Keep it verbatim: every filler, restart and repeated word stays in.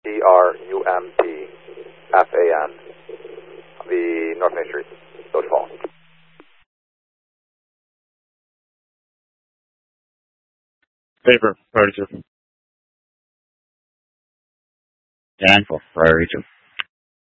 E R U M P F A N, the North Main Street, Village Falls. Paper, priority two. Dan for priority two.